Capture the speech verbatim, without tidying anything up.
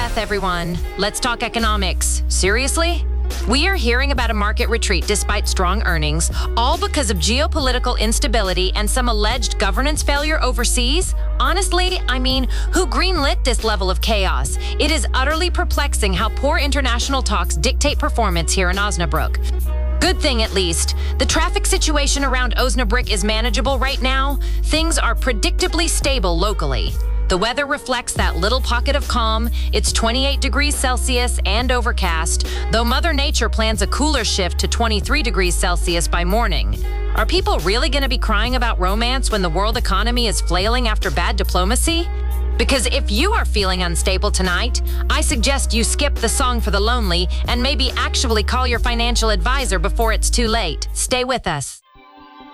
breath, everyone. Let's talk economics. Seriously? We are hearing about a market retreat despite strong earnings, all because of geopolitical instability and some alleged governance failure overseas? Honestly, I mean, who greenlit this level of chaos? It is utterly perplexing how poor international talks dictate performance here in Osnabrück. Good thing, at least. The traffic situation around Osnabrück is manageable right now. Things are predictably stable locally. The weather reflects that little pocket of calm. It's twenty-eight degrees Celsius and overcast, though Mother Nature plans a cooler shift to twenty-three degrees Celsius by morning. Are people really going to be crying about romance when the world economy is flailing after bad diplomacy? Because if you are feeling unstable tonight, I suggest you skip the song for the lonely and maybe actually call your financial advisor before it's too late. Stay with us.